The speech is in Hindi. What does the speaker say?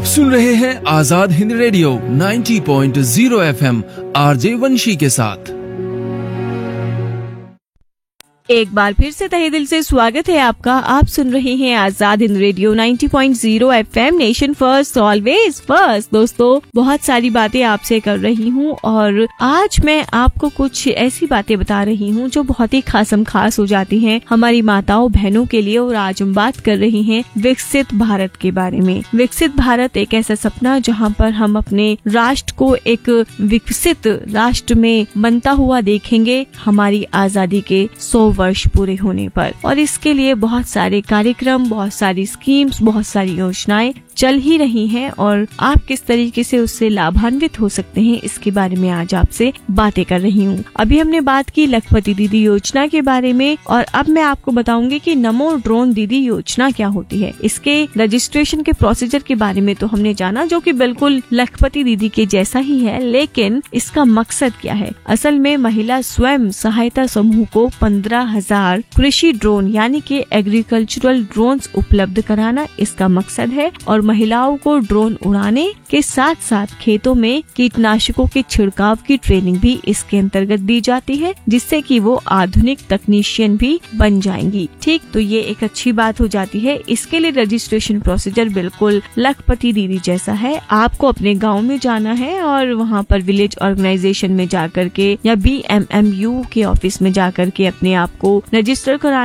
आप सुन रहे हैं Azad Hind radio 90.0 FM RJ वंशी के साथ। एक बार फिर से तहे दिल से स्वागत है आपका। आप सुन रहे हैं Azad Hind radio 90.0 FM nation first always first. दोस्तों, बहुत सारी बातें आपसे कर रही हूँ और आज मैं आपको कुछ ऐसी बातें बता रही हूँ जो बहुत ही खासम खास हो जाती हैं हमारी माताओं बहनों के लिए। और आज हम बात कर रहे हैं विकसित भारत के बारे में। विकसित भारत एक ऐसा सपना जहाँ पर हम अपने राष्ट्र को एक विकसित राष्ट्र में बनता हुआ देखेंगे हमारी आजादी के 100 वर्ष पूरे होने पर। और इसके लिए बहुत सारे कार्यक्रम, बहुत सारी स्कीम्स, बहुत सारी योजनाएं चल ही रही हैं और आप किस तरीके से उससे लाभान्वित हो सकते हैं इसके बारे में आज आपसे बातें कर रही हूँ। अभी हमने बात की लखपति दीदी योजना के बारे में और अब मैं आपको बताऊंगी कि नमो ड्रोन दीदी योजना क्या होती है। इसके रजिस्ट्रेशन के प्रोसीजर के बारे में तो हमने जाना, जो कि बिल्कुल लखपति दीदी के जैसा ही है, लेकिन इसका मकसद क्या है। असल में महिला स्वयं सहायता समूह को 15,000 कृषि ड्रोन यानी कि एग्रीकल्चरल ड्रोन्स उपलब्ध कराना इसका मकसद है। और महिलाओं को ड्रोन उड़ाने के साथ साथ खेतों में कीटनाशकों के छिड़काव की ट्रेनिंग भी इसके अंतर्गत दी जाती है, जिससे कि वो आधुनिक तकनीशियन भी बन जाएंगी। ठीक, तो ये एक अच्छी बात हो जाती है। इसके लिए रजिस्ट्रेशन प्रोसीजर बिल्कुल लखपति दीदी जैसा है। आपको अपने गांव में जाना है और वहाँ पर विलेज ऑर्गेनाइजेशन में जाकर के या BMMU के ऑफिस में जाकर के अपने आप को रजिस्टर कराना